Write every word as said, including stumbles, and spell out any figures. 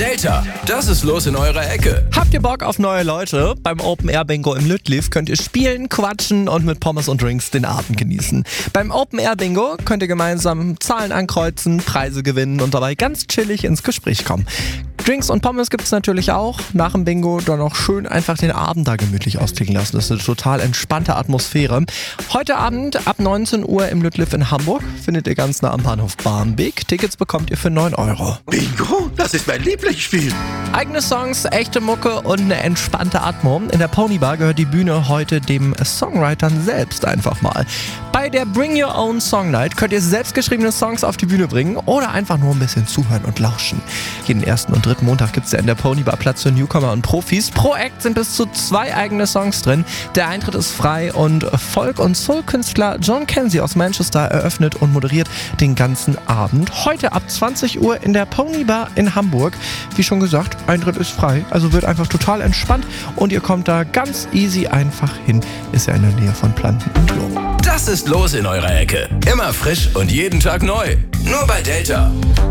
Delta, das ist los in eurer Ecke. Habt ihr Bock auf neue Leute? Beim Open-Air-Bingo im Lüttliff könnt ihr spielen, quatschen und mit Pommes und Drinks den Abend genießen. Beim Open-Air-Bingo könnt ihr gemeinsam Zahlen ankreuzen, Preise gewinnen und dabei ganz chillig ins Gespräch kommen. Drinks und Pommes gibt's natürlich auch. Nach dem Bingo dann noch schön einfach den Abend da gemütlich ausklingen lassen. Das ist eine total entspannte Atmosphäre. Heute Abend ab neunzehn Uhr im Lüttliff in Hamburg findet ihr ganz nah am Bahnhof Barmbek. Tickets bekommt ihr für neun Euro. Bingo, das ist mein Lieblingsspiel. Eigene Songs, echte Mucke und eine entspannte Atmo. In der Ponybar gehört die Bühne heute dem Songwritern selbst einfach mal. Bei der Bring Your Own Song Night könnt ihr selbstgeschriebene Songs auf die Bühne bringen oder einfach nur ein bisschen zuhören und lauschen. Jeden ersten und dritten Montag gibt es ja in der Ponybar Platz für Newcomer und Profis. Pro Act sind bis zu zwei eigene Songs drin. Der Eintritt ist frei und Folk- und Soul-Künstler John Kenzie aus Manchester eröffnet und moderiert den ganzen Abend. Heute ab zwanzig Uhr in der Ponybar in Hamburg. Wie schon gesagt, Eintritt ist frei, also wird einfach total entspannt und ihr kommt da ganz easy einfach hin. Ist ja in der Nähe von Planten und Loh. Das ist los in eurer Ecke. Immer frisch und jeden Tag neu. Nur bei Delta.